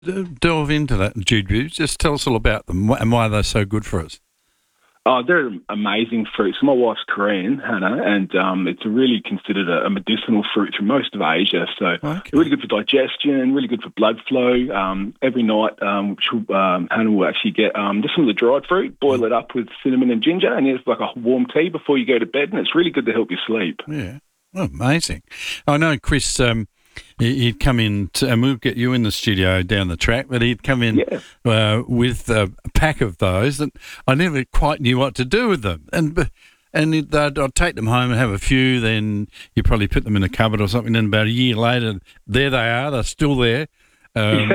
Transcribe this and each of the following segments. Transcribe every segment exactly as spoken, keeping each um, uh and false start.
uh, delve into that, Jude. Just tell us all about them and why they're so good for us. Oh, they're amazing fruits. My wife's Korean, Hannah, and um, it's really considered a, a medicinal fruit through most of Asia. So Okay. really good for digestion, really good for blood flow. Um, every night, um, she'll, um, Hannah will actually get um, just some of the dried fruit, boil it up with cinnamon and ginger, and it's like a warm tea before you go to bed, and it's really good to help you sleep. Yeah. Oh, amazing. I know Chris, um, he- he'd come in, to, and we'll get you in the studio down the track, but he'd come in Yeah. uh, with a pack of those, and I never quite knew what to do with them. And and it- I'd, I'd take them home and have a few, then you probably put them in a cupboard or something, and about a year later, there they are, they're still there. Um,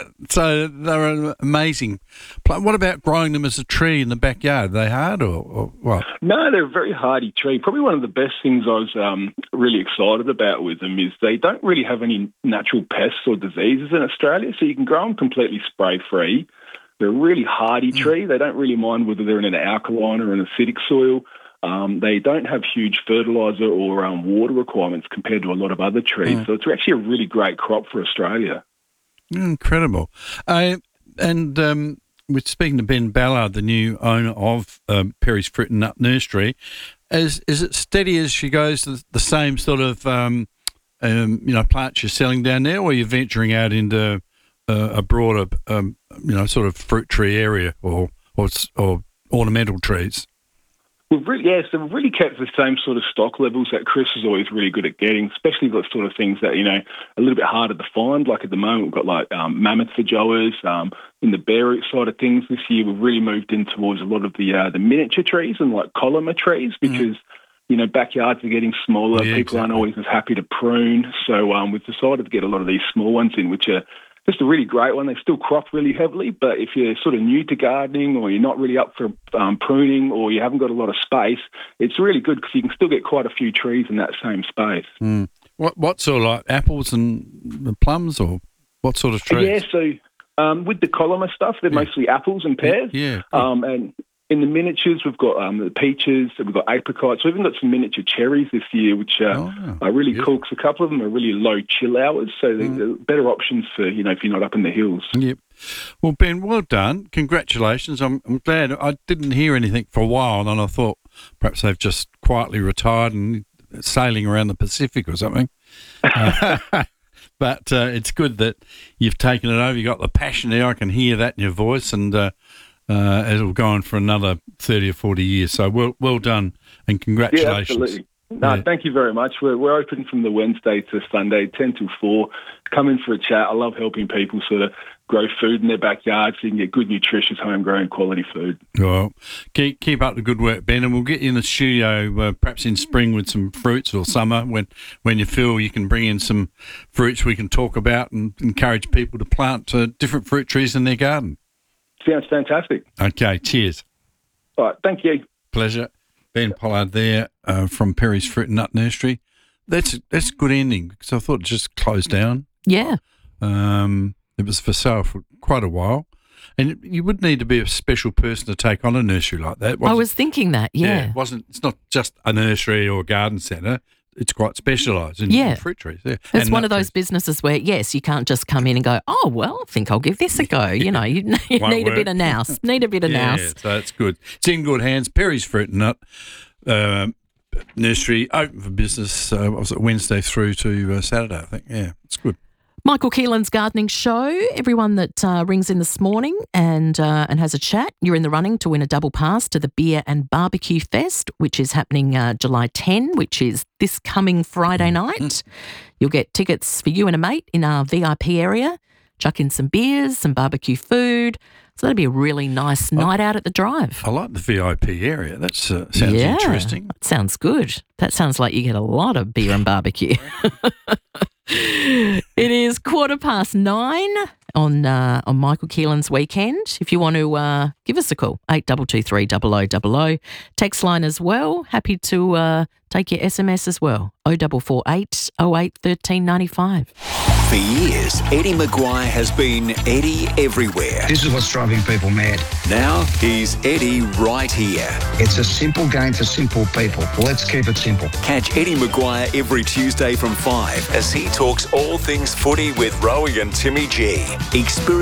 so they're amazing. Pl- What about growing them as a tree in the backyard? Are they hard or, or what? No, they're a very hardy tree. Probably one of the best things I was um, really excited about with them is they don't really have any natural pests or diseases in Australia, so you can grow them completely spray-free. They're a really hardy tree. They don't really mind whether they're in an alkaline or an acidic soil. Um, they don't have huge fertiliser or um, water requirements compared to a lot of other trees. Mm. So it's actually a really great crop for Australia. Incredible. Uh, and um, we're speaking to Ben Ballard, the new owner of um, Perry's Fruit and Nut Nursery. Is is it steady as she goes, the, the same sort of um, um, you know plants you're selling down there, or are you venturing out into uh, a broader um, you know sort of fruit tree area or or, s- or ornamental trees? We've really, yeah, so we've really kept the same sort of stock levels that Chris is always really good at getting, especially the sort of things that, you know, a little bit harder to find. Like at the moment, we've got like um, mammoth feijoas. Um, in the beetroot side of things this year, we've really moved in towards a lot of the uh, the miniature trees and like columnar trees because, you know, backyards are getting smaller. Yeah, People aren't exactly. always as happy to prune. So um, we've decided to get a lot of these small ones in, which are just a really great one. They still crop really heavily, but if you're sort of new to gardening or you're not really up for um, pruning or you haven't got a lot of space, it's really good because you can still get quite a few trees in that same space. Mm. What what sort of like apples and plums, or what sort of trees? Yeah, so um, with the columnar stuff, they're Yeah. mostly apples and pears. Yeah. good. Um, and in the miniatures, we've got um, the peaches, and we've got apricots. We've even got some miniature cherries this year, which uh, Oh, are really beautiful. cool because a couple of them are really low chill hours, so they're, Mm. they're better options for, you know, if you're not up in the hills. Yep. Well, Ben, well done. Congratulations. I'm, I'm glad. I didn't hear anything for a while, and I thought perhaps they've just quietly retired and sailing around the Pacific or something. Uh, but uh, it's good that you've taken it over. You've got the passion there. I can hear that in your voice, and uh, uh, it'll go on for another thirty or forty years. So well, well done, and Yeah, congratulations. absolutely. No, Yeah. thank you very much. We're, we're open from the Wednesday to Sunday, ten till four. Come in for a chat. I love helping people sort of grow food in their backyard so you can get good, nutritious, homegrown, quality food. Well, keep keep up the good work, Ben, and we'll get you in the studio uh, perhaps in spring with some fruits, or summer when when you feel you can bring in some fruits we can talk about and encourage people to plant uh, different fruit trees in their garden. Sounds fantastic. Okay, cheers. All right, thank you. Pleasure. Ben Pollard there uh, from Perry's Fruit and Nut Nursery. That's that's a good ending because I thought it just closed down. Yeah. Um, it was for sale for quite a while. And you would need to be a special person to take on a nursery like that. I wasn't- was thinking that, yeah. it wasn't. It's not just a nursery or a garden centre. It's quite specialised in, Yeah. in fruit trees. Yeah, It's And one nut of those trees. businesses where, yes, you can't just come in and go, oh, well, I think I'll give this a go. You know, you, you Won't need a bit work. of nous, need a bit of Yeah, nous. so that's good. It's in good hands. Perry's Fruit and Nut um Nursery open for business. Uh, what was it, Wednesday through to uh, Saturday? I think. Yeah, it's good. Michael Keelan's Gardening Show. Everyone that uh, rings in this morning and uh, and has a chat, you're in the running to win a double pass to the Beer and Barbecue Fest, which is happening uh, July tenth, which is this coming Friday night. You'll get tickets for you and a mate in our V I P area. Chuck in some beers, some barbecue food. So that'd be a really nice night out at the drive. I like the V I P area. That uh, sounds yeah, interesting. that sounds good. That sounds like you get a lot of beer and barbecue. It is quarter past nine on uh, on Michael Keelan's weekend. If you want to uh, give us a call, eight two two three double oh double oh. Text line as well. Happy to uh, take your S M S as well, oh four four eight oh eight one three nine five. For years, Eddie Maguire has been Eddie everywhere. This is what's driving people mad. Now he's Eddie right here. It's a simple game for simple people. Let's keep it simple. Catch Eddie Maguire every Tuesday from five as he talks all things footy with Rowie and Timmy G. Experience